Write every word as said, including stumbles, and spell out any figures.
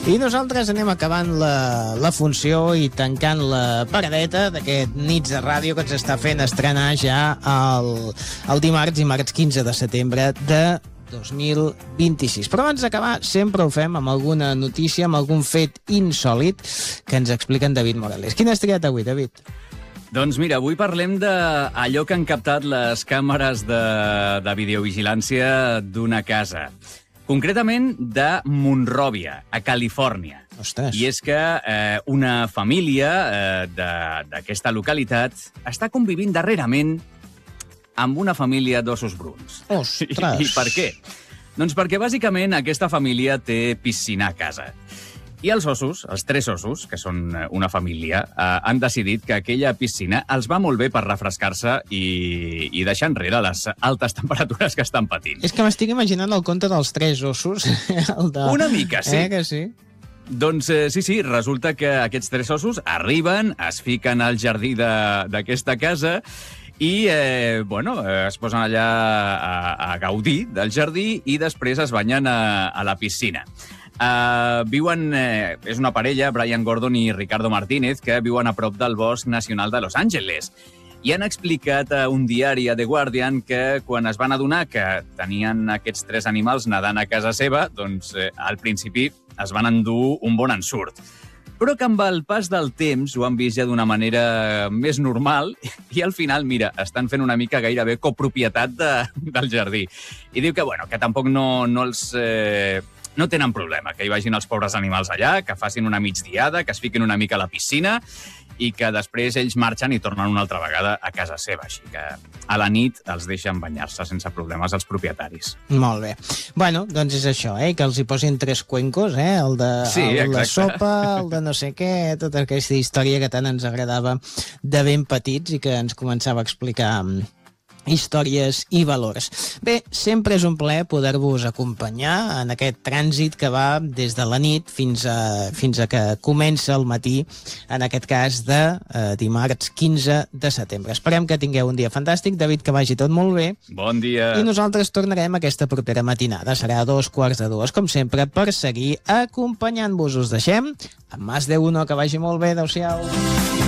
I nosaltres anem acabant la, la funció i tancant la paradeta d'aquest nits de ràdio que ens està fent estrenar ja el, el dimarts, dimarts quinze de setembre de dos mil vint-i-sis. Però abans d'acabar sempre ho fem amb alguna notícia, amb algun fet insòlit que ens explica en David Morales. Quin has triat avui, David? Doncs mira, avui parlem d'allò que han captat les càmeres de, de videovigilància d'una casa. Concretament de Monròvia, a Califòrnia. Ostres. I és que eh, una família eh, d'aquesta localitat està convivint darrerament amb una família d'ossos bruns. Ostres! I, I per què? Doncs perquè, bàsicament, aquesta família té piscina a casa. I els ossos, els tres ossos, que són una família, eh, han decidit que aquella piscina els va molt bé per refrescar-se i, i deixar enrere les altes temperatures que estan patint. És que m'estic imaginant el conte dels tres ossos. El de... Una mica, sí. Eh, que sí? Doncs eh, sí, sí, resulta que aquests tres ossos arriben, es fiquen al jardí d'aquesta casa i, eh, bueno, es posen allà a, a gaudir del jardí i després es banyen a, a la piscina. Uh, viuen, eh, és una parella, Brian Gordon i Ricardo Martínez, que viuen a prop del Bosc Nacional de Los Angeles. I han explicat a un diari, a The Guardian, que quan es van adonar que tenien aquests tres animals nedant a casa seva, doncs eh, al principi es van endur un bon ensurt. Però que amb el pas del temps ho han vist ja d'una manera més normal i al final, mira, estan fent una mica gairebé copropietat de, del jardí. I diu que, bueno, que tampoc no, no els... Eh, no tenen problema, que hi vagin els pobres animals allà, que facin una migdiada, que es fiquin una mica a la piscina i que després ells marxen i tornen una altra vegada a casa seva. Així que a la nit els deixen banyar-se sense problemes els propietaris. Molt bé. Bueno, doncs és això, eh? Que els hi posin tres cuencos, eh? El de, sí, el de sopa, el de no sé què, tota aquesta història que tant ens agradava de ben petits i que ens començava a explicar històries i valors. Bé, sempre és un plaer poder-vos acompanyar en aquest trànsit que va des de la nit fins a, fins a que comença el matí, en aquest cas de eh, dimarts quinze de setembre. Esperem que tingueu un dia fantàstic. David, que vagi tot molt bé. Bon dia. I nosaltres tornarem aquesta propera matinada. Serà a dos quarts de dues, com sempre, per seguir acompanyant-vos. Us deixem amb Más de Uno. Que vagi molt bé. Adéu-siau.